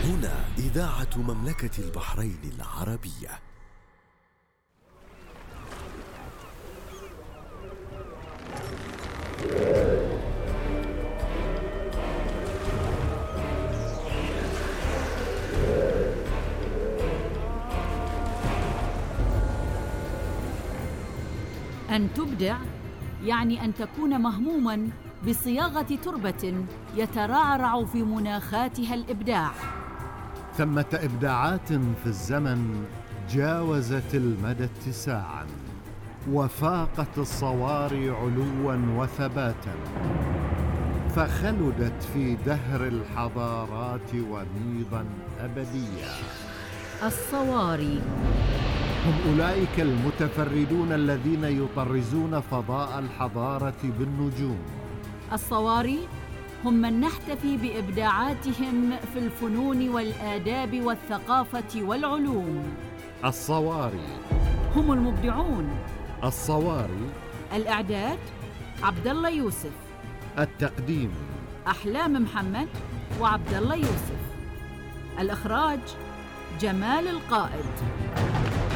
هنا إذاعة مملكة البحرين العربية. أن تبدع يعني أن تكون مهموماً بصياغة تربة يترعرع في مناخاتها الإبداع. ثمة إبداعات في الزمن جاوزت المدى اتساعاً، وفاقت الصواري علواً وثباتاً، فخلدت في دهر الحضارات وميضاً أبدياً. الصواري هم أولئك المتفردون الذين يطرزون فضاء الحضارة بالنجوم. الصواري هم من نحتفي بإبداعاتهم في الفنون والآداب والثقافة والعلوم. الصواري هم المبدعون. الصواري. الإعداد عبد الله يوسف. التقديم أحلام محمد وعبد الله يوسف. الإخراج جمال القائد.